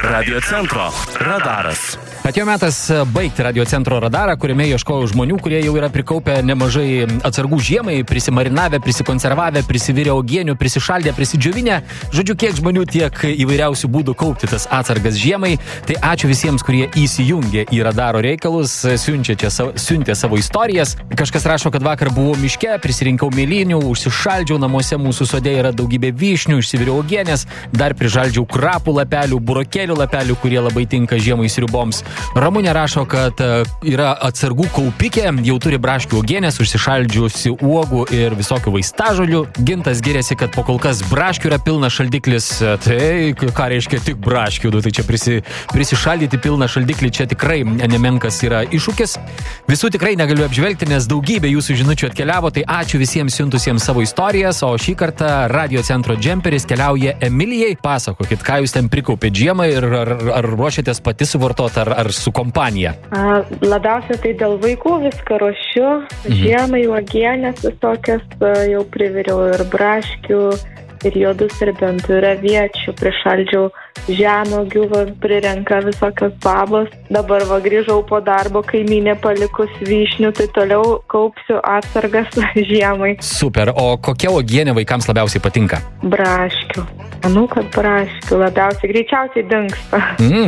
Radio centro radaras. Atėjo metas baigti Radio centro radarą, kuriame ieškojau žmonių, kurie jau yra prikaupę nemažai atsargų žiemai, prisimarinavę, prisikonservavę, prisivirę uogienių, prisišaldę, prisidžiovinę. Žodžiu, kiek žmonių, tiek įvairiausių būdų kaupti tas atsargas žiemai. Tai ačiū visiems, kurie įsijungė į radaro reikalus, siuntė savo istorijas. Kažkas rašo, kad vakar buvau miške, prisirinkau mėlynių, užsišaldžiau, namuose mūsų sode yra daugybė vyšnių, išsiviriau uogienės, dar prižaldžiau krapų lapelių, burokėlių lapelių, kurie labai tinka žiemai sriuboms. Ramunė rašo, kad yra atsargų kaupikė, jau turi braškių uogienės, užsišaldžiusi uogų ir visokių vaistažolių. Gintas giriasi, kad po kol kas braškių yra pilnas šaldiklis. Tai ką reiškia tik braškių? Tai čia prisišaldyti pilną šaldiklį, čia tikrai nemenkas yra iššūkis. Visų tikrai negaliu apžvelgti, nes daugybė jūsų žinučių atkeliavo, tai ačiū visiems siuntusiems savo istorijas, o šį kartą Radio centro džemperis keliauja Emilijai. Pasakokit, ką jūs ten prikaupėt žiemą ir ar ruošiatės pati suvartot, ar su kompanija? Labiausiai tai dėl vaikų viską ruošiu. Žiemai uogienės visokias jau priviriau ir braškių, ir juodų serbentų, ir aviečių, prišaldžiau žemuogių, prirenka visokios babos. Dabar grįžau po darbo, kaimynė palikus vyšnių, tai toliau kaupsiu atsargas žiemai. Super, o kokia uogienė vaikams labiausiai patinka? Braškių. Manau, kad braškių labiausiai, greičiausiai dingsta.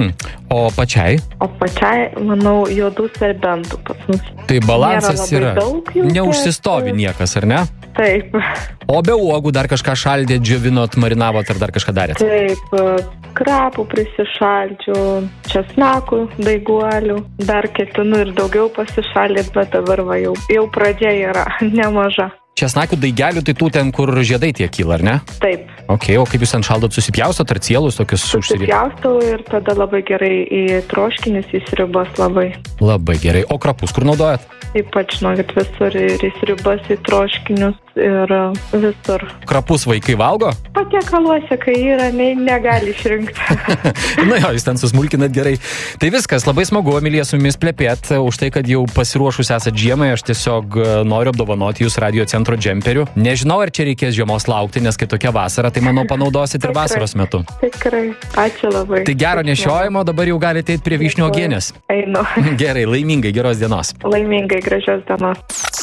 O pačiai? O pačiai, manau, juodų serbentų pas mus. Tai balansas yra. Daug jų, neužsistovi niekas, ar ne? Taip. O be uogų dar kažką šaldėt, džiovinot, marinavot ar dar kažką darėt? Taip, krapų prisišaldžiau, česnakų, daiguolių. Dar ketinu ir daugiau pasišaldyti, bet dabar jau pradžia yra nemaža. Česnakų daigelių, tai tų ten, kur žiedai tie kyla, ar ne? Taip. Ok, o kaip jūs ten šaldot, susipjaustot ar cielus tokius užsirėt? Susipjaustau ir tada labai gerai į troškinius, į sriubas labai. Labai gerai. O krapus kur naudojat? Ypač, žinokit, visur ir į sriubas, į troškinius ir visur. Krapus vaikai valgo? Patiekaluose, kai yra, negali išrinkti. Na jo, jūs ten susmulkinat gerai. Tai viskas, labai smagu, Emilija, su jumis plepėt už tai, kad jau pasiruošus esat žiemai. Aš tiesiog noriu apdovanoti jūs Radio centro džemperiu. Nežinau, ar čia reikės žiemos laukti, nes kai tokia vasara, tai manau panaudosit ir vasaros metu. Tikrai, ačiū labai. Tai gero nešiojimo, dabar jau galite eiti prie vyšnių uogienės. Einu. Gerai, laimingai, geros dienos. Laimingai, gražios dienos.